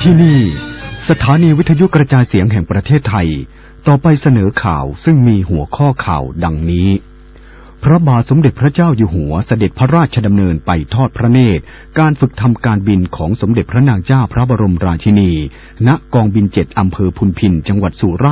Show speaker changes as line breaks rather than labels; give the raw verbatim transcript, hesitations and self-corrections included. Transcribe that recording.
ที่นี่สถานีวิทยุกระจายเสียงแห่งประเทศไทยต่อไปเสนอข่าวซึ่งมีหัวข้อข่าวดังนี้พระบาทสมเด็จพระเจ้าอยู่หัวเสด็จพระราชดำเนินไปทอดพระเนตรการฝึกทำการบินของสมเด็จพระนางเจ้าพระบรมราชินีณกองบินเจ็ดอำเภอพุนพินจังหวัดสุราษฎร์